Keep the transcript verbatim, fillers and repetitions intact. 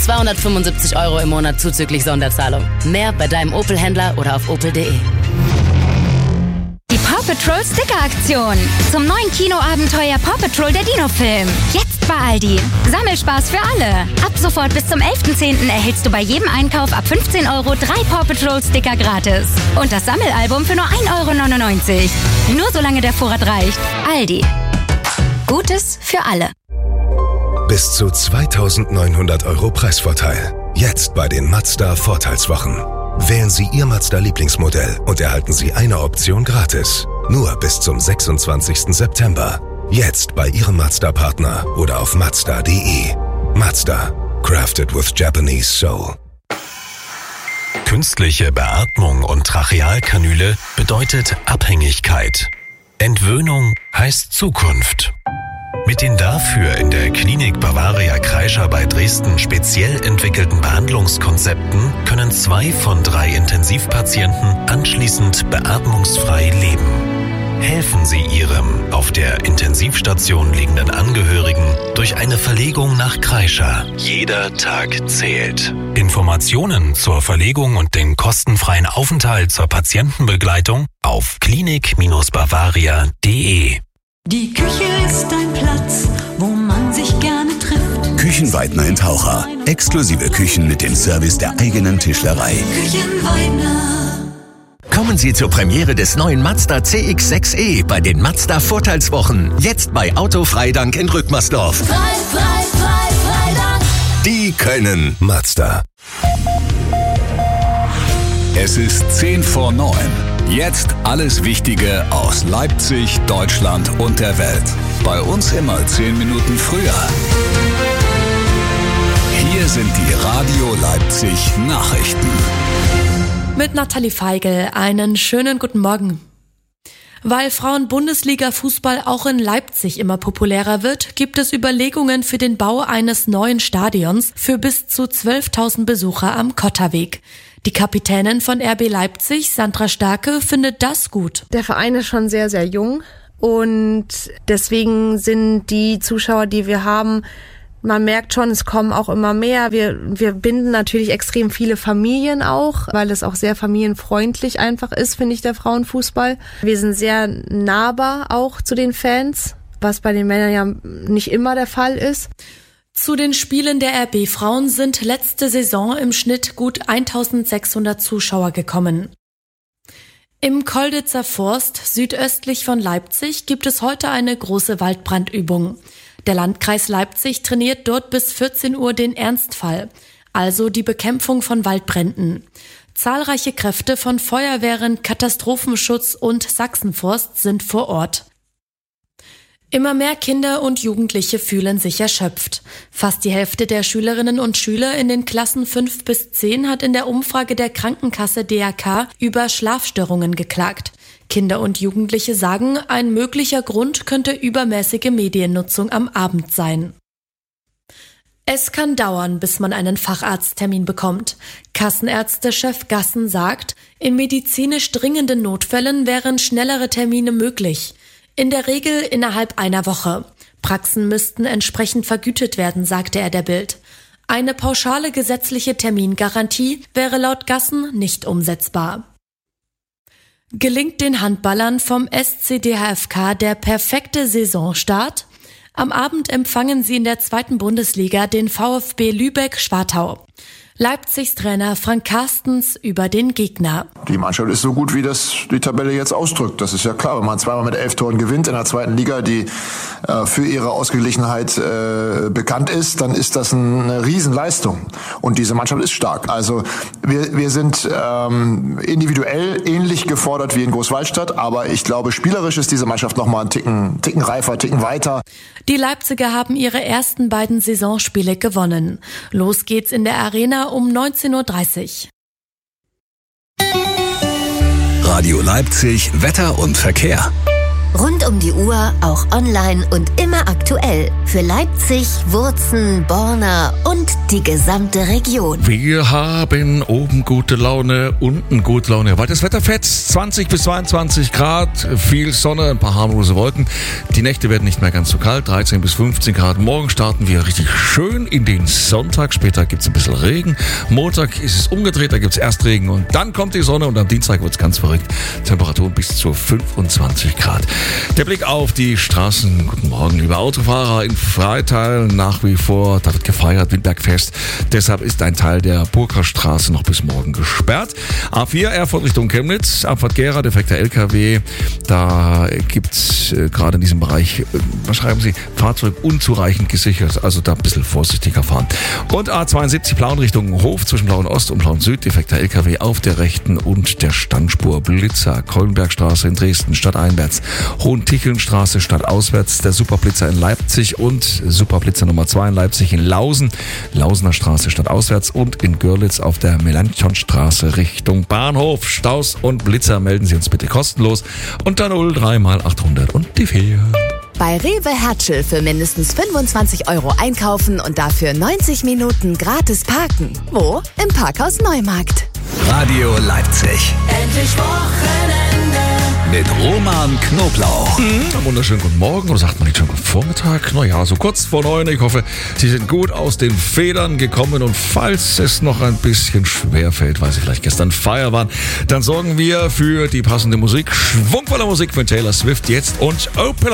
zweihundertfünfundsiebzig Euro im Monat zuzüglich Sonderzahlung. Mehr bei deinem Opel-Händler oder auf opel punkt de. Die Paw Patrol Sticker-Aktion. Zum neuen Kinoabenteuer Paw Patrol der Dino-Film. Jetzt bei Aldi. Sammelspaß für alle. Ab sofort bis zum elften zehnten erhältst du bei jedem Einkauf ab fünfzehn Euro drei Paw Patrol Sticker gratis. Und das Sammelalbum für nur ein Euro neunundneunzig. Nur solange der Vorrat reicht. Aldi. Gutes für alle. Bis zu zweitausendneunhundert Euro Preisvorteil. Jetzt bei den Mazda Vorteilswochen. Wählen Sie Ihr Mazda-Lieblingsmodell und erhalten Sie eine Option gratis. Nur bis zum sechsundzwanzigsten September. Jetzt bei Ihrem Mazda-Partner oder auf mazda punkt de. Mazda. Crafted with Japanese Soul. Künstliche Beatmung und Trachealkanüle bedeutet Abhängigkeit. Entwöhnung heißt Zukunft. Mit den dafür in der Klinik Bavaria Kreischer bei Dresden speziell entwickelten Behandlungskonzepten können zwei von drei Intensivpatienten anschließend beatmungsfrei leben. Helfen Sie Ihrem auf der Intensivstation liegenden Angehörigen durch eine Verlegung nach Kreischer. Jeder Tag zählt. Informationen zur Verlegung und den kostenfreien Aufenthalt zur Patientenbegleitung auf klinik Bavaria punkt de. Die Küche ist ein Platz, wo man sich gerne trifft. Küchenweidner in Taucher. Exklusive Küchen mit dem Service der eigenen Tischlerei. Küchenweidner. Kommen Sie zur Premiere des neuen Mazda C X sechs E bei den Mazda Vorteilswochen. Jetzt bei Autofreidank in Rückmersdorf. Frei, frei, frei, Freidank. Die können Mazda. Es ist zehn vor neun. Jetzt alles Wichtige aus Leipzig, Deutschland und der Welt. Bei uns immer zehn Minuten früher. Hier sind die Radio Leipzig Nachrichten. Mit Nathalie Feigl einen schönen guten Morgen. Weil Frauen-Bundesliga-Fußball auch in Leipzig immer populärer wird, gibt es Überlegungen für den Bau eines neuen Stadions für bis zu zwölftausend Besucher am Kotterweg. Die Kapitänin von R B Leipzig, Sandra Starke, findet das gut. Der Verein ist schon sehr, sehr jung und deswegen sind die Zuschauer, die wir haben, man merkt schon, es kommen auch immer mehr. Wir, wir binden natürlich extrem viele Familien auch, weil es auch sehr familienfreundlich einfach ist, finde ich, der Frauenfußball. Wir sind sehr nahbar auch zu den Fans, was bei den Männern ja nicht immer der Fall ist. Zu den Spielen der R B-Frauen sind letzte Saison im Schnitt gut eintausendsechshundert Zuschauer gekommen. Im Kolditzer Forst, südöstlich von Leipzig, gibt es heute eine große Waldbrandübung. Der Landkreis Leipzig trainiert dort bis vierzehn Uhr den Ernstfall, also die Bekämpfung von Waldbränden. Zahlreiche Kräfte von Feuerwehren, Katastrophenschutz und Sachsenforst sind vor Ort. Immer mehr Kinder und Jugendliche fühlen sich erschöpft. Fast die Hälfte der Schülerinnen und Schüler in den Klassen fünf bis zehn hat in der Umfrage der Krankenkasse D R K über Schlafstörungen geklagt. Kinder und Jugendliche sagen, ein möglicher Grund könnte übermäßige Mediennutzung am Abend sein. Es kann dauern, bis man einen Facharzttermin bekommt. Kassenärztechef Gassen sagt, in medizinisch dringenden Notfällen wären schnellere Termine möglich. In der Regel innerhalb einer Woche. Praxen müssten entsprechend vergütet werden, sagte er der Bild. Eine pauschale gesetzliche Termingarantie wäre laut Gassen nicht umsetzbar. Gelingt den Handballern vom S C D H F K der perfekte Saisonstart? Am Abend empfangen sie in der zweiten Bundesliga den VfB Lübeck-Schwartau. Leipzigs Trainer Frank Carstens über den Gegner. Die Mannschaft ist so gut, wie das die Tabelle jetzt ausdrückt. Das ist ja klar. Wenn man zweimal mit elf Toren gewinnt in der zweiten Liga, die äh, für ihre Ausgeglichenheit äh, bekannt ist, dann ist das eine Riesenleistung. Und diese Mannschaft ist stark. Also wir, wir sind ähm, individuell ähnlich gefordert wie in Großwaldstadt, aber ich glaube, spielerisch ist diese Mannschaft noch mal einen Ticken, Ticken reifer, Ticken weiter. Die Leipziger haben ihre ersten beiden Saisonspiele gewonnen. Los geht's in der Arena um neunzehn Uhr dreißig. Radio Leipzig, Wetter und Verkehr. Rund um die Uhr, auch online und immer aktuell. Für Leipzig, Wurzen, Borna und die gesamte Region. Wir haben oben gute Laune, unten gute Laune. Weil das Wetter fetzt, zwanzig bis zweiundzwanzig Grad, viel Sonne, ein paar harmlose Wolken. Die Nächte werden nicht mehr ganz so kalt, dreizehn bis fünfzehn Grad. Morgen starten wir richtig schön in den Sonntag. Später gibt es ein bisschen Regen. Montag ist es umgedreht, da gibt es erst Regen und dann kommt die Sonne und am Dienstag wird es ganz verrückt. Temperaturen bis zu fünfundzwanzig Grad. Der Blick auf die Straßen. Guten Morgen, liebe Autofahrer in Freital. Nach wie vor, da wird gefeiert, Windbergfest. Deshalb ist ein Teil der Burgkerstraße noch bis morgen gesperrt. A vier, Erfurt Richtung Chemnitz, Abfahrt Gera, defekter L K W. Da gibt's äh, gerade in diesem Bereich, äh, was schreiben Sie, Fahrzeug unzureichend gesichert. Also da ein bisschen vorsichtiger fahren. Und A zweiundsiebzig, Plauen Richtung Hof, zwischen Plauen Ost und Plauen Süd, defekter L K W auf der rechten und der Standspur. Blitzer, Kollenbergstraße in Dresden, stadteinwärts. Hohentichelnstraße, stadtauswärts. Der Superblitzer in Leipzig und Superblitzer Nummer zwei in Leipzig in Lausen. Lausener Straße, stadtauswärts. Und in Görlitz auf der Melanchthonstraße Richtung Bahnhof. Staus und Blitzer melden Sie uns bitte kostenlos unter null drei mal achthundert und die vier. Bei Rewe Hertschel für mindestens fünfundzwanzig Euro einkaufen und dafür neunzig Minuten gratis parken. Wo? Im Parkhaus Neumarkt. Radio Leipzig. Endlich Wochenende. Mit Roman Knoblauch. Mhm. Wunderschönen guten Morgen, oder sagt man nicht schon guten Vormittag? Naja, so kurz vor neun. Ich hoffe, Sie sind gut aus den Federn gekommen und falls es noch ein bisschen schwer fällt, weil Sie vielleicht gestern Feier waren, dann sorgen wir für die passende Musik. Schwungvolle Musik von Taylor Swift jetzt und Open